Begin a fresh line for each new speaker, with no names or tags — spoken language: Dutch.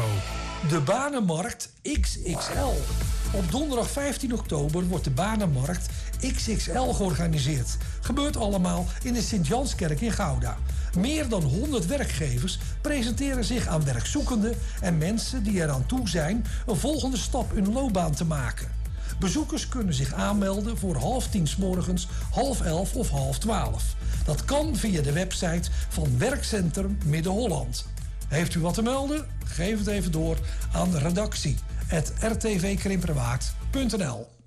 info.
De Banenmarkt XXL. Op donderdag 15 oktober wordt de Banenmarkt XXL georganiseerd. Gebeurt allemaal in de Sint-Janskerk in Gouda. Meer dan 100 werkgevers presenteren zich aan werkzoekenden en mensen die eraan toe zijn een volgende stap in hun loopbaan te maken. Bezoekers kunnen zich aanmelden voor 9:30 's morgens, 10:30 of 11:30. Dat kan via de website van Werkcentrum Midden-Holland. Heeft u wat te melden? Geef het even door aan de redactie @rtvkrimperwaard.nl.